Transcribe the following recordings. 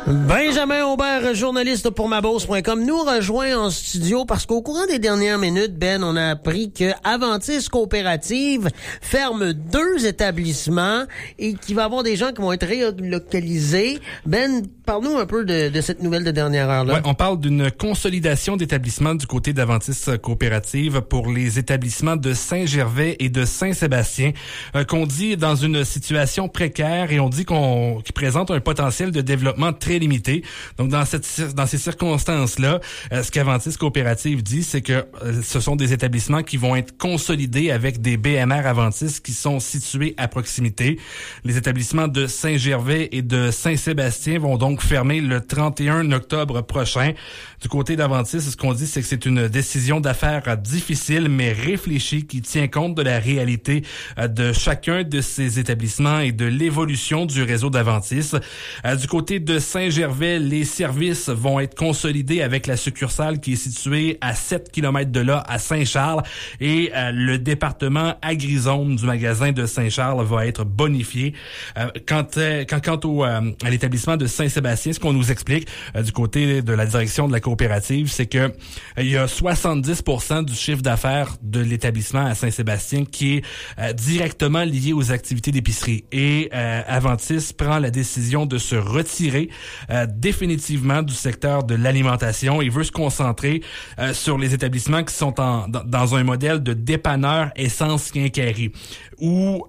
Benjamin Aubert, journaliste pour mabosse.com, nous rejoint en studio parce qu'au courant des dernières minutes, Ben, on a appris que Aventis Coopérative ferme 2 établissements et qu'il va y avoir des gens qui vont être relocalisés. Ben, parle-nous un peu de cette nouvelle de dernière heure-là. Ouais, on parle d'une consolidation d'établissements du côté d'Aventis Coopérative pour les établissements de Saint-Gervais et de Saint-Sébastien, qu'on dit dans une situation précaire et on dit qu'ils présentent un potentiel de développement très limité. Donc, dans ces circonstances-là, ce qu'Aventis Coopérative dit, c'est que ce sont des établissements qui vont être consolidés avec des BMR Aventis qui sont situés à proximité. Les établissements de Saint-Gervais et de Saint-Sébastien vont donc fermer le 31 octobre prochain. Du côté d'Aventis, ce qu'on dit, c'est que c'est une décision d'affaires difficile, mais réfléchie, qui tient compte de la réalité de chacun de ces établissements et de l'évolution du réseau d'Aventis. Du côté de Saint-Gervais, les services vont être consolidés avec la succursale qui est située à 7 km de là, à Saint-Charles, et le département Agrizone du magasin de Saint-Charles va être bonifié. Quant à l'établissement de Saint-Sébastien, ce qu'on nous explique du côté de la direction de la coopérative, c'est que il y a 70% du chiffre d'affaires de l'établissement à Saint-Sébastien qui est directement lié aux activités d'épicerie. Et Aventis prend la décision de se retirer définitivement du secteur de l'alimentation et veut se concentrer sur les établissements qui sont dans un modèle de dépanneur essence quincaillerie, où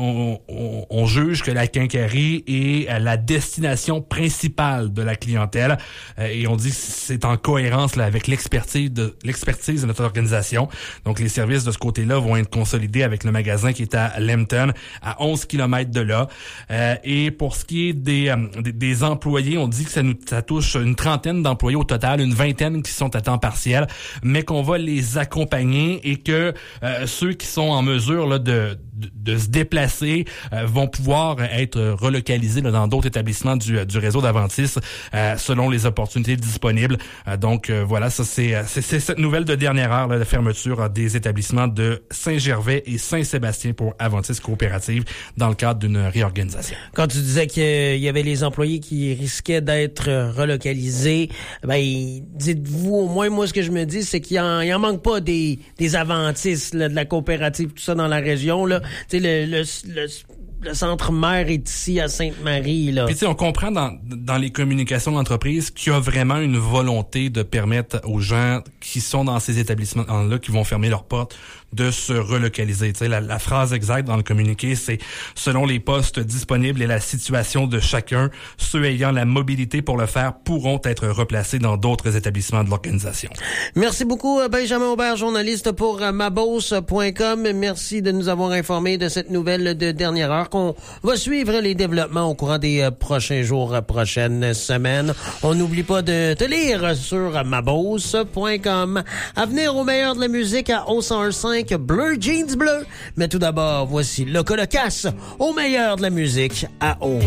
on juge que la quincaillerie est la destination principale de la clientèle, et on dit que c'est en cohérence là, avec l'expertise de notre organisation. Donc les services de ce côté-là vont être consolidés avec le magasin qui est à Lambton, à 11 km de là. Et pour ce qui est des employés, on dit que ça touche une trentaine d'employés au total, une vingtaine qui sont à temps partiel, mais qu'on va les accompagner et que ceux qui sont en mesure là, de se déplacer vont pouvoir être relocalisés là, dans d'autres établissements du réseau d'Aventis selon les opportunités disponibles. Donc voilà, ça c'est cette nouvelle de dernière heure, là, la fermeture des établissements de Saint-Gervais et Saint-Sébastien pour Aventis Coopérative dans le cadre d'une réorganisation. Quand tu disais qu'il y avait les employés qui risquaient d'être relocalisés, ben dites-vous, au moins moi ce que je me dis, c'est qu'il en manque pas des Aventis là, de la coopérative, tout ça dans la région là. Tu sais, le centre mère est ici à Sainte-Marie, là. Puis tu sais, on comprend dans les communications d'entreprise qu'il y a vraiment une volonté de permettre aux gens qui sont dans ces établissements-là, qui vont fermer leurs portes, de se relocaliser. Tu sais, la phrase exacte dans le communiqué, c'est « Selon les postes disponibles et la situation de chacun, ceux ayant la mobilité pour le faire pourront être replacés dans d'autres établissements de l'organisation. » Merci beaucoup, Benjamin Aubert, journaliste pour mabosse.com. Merci de nous avoir informés de cette nouvelle de dernière heure, qu'on va suivre les développements au courant des prochains jours, prochaines semaines. On n'oublie pas de te lire sur mabosse.com. À venir au meilleur de la musique à O105, Bleu Jeans Bleu. Mais tout d'abord, voici le Colocasse au meilleur de la musique à O.